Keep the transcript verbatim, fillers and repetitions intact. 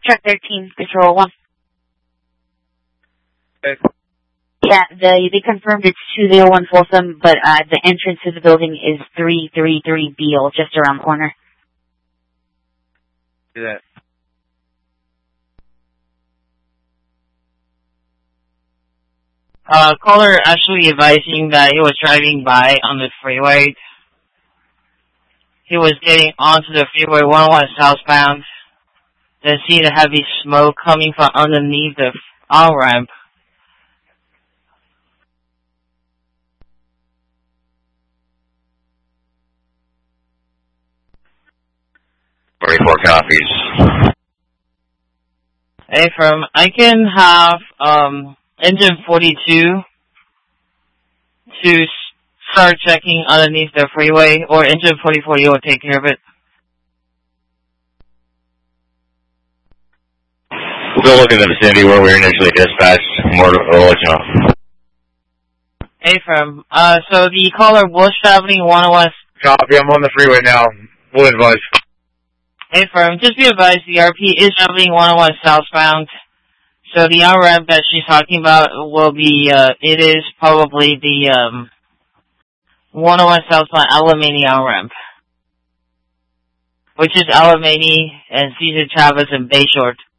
Truck thirteen, Control one. Okay. Yeah, the, they confirmed it's two zero one Folsom, but uh, the entrance to the building is three three three Beale, just around the corner. Do that. Uh, caller actually advising that he was driving by on the freeway. He was getting onto the freeway one oh one southbound. Then see the heavy smoke coming from underneath the on-ramp. forty-four copies. Hey, from I can have um engine forty-two to start checking underneath the freeway, or engine forty-four, you will take care of it. We'll go look in the vicinity where we were initially dispatched. More to we'll let you know. Hey, from uh, so the caller was traveling one oh one. Copy, I'm on the freeway now. We'll advise. Hey, from just be advised, the R P is traveling one oh one southbound. So the on-ramp that she's talking about will be, uh, it is probably the, um, one oh one southbound Alamany on-ramp. Which is Alamany and Cesar Chavez and Bayshore.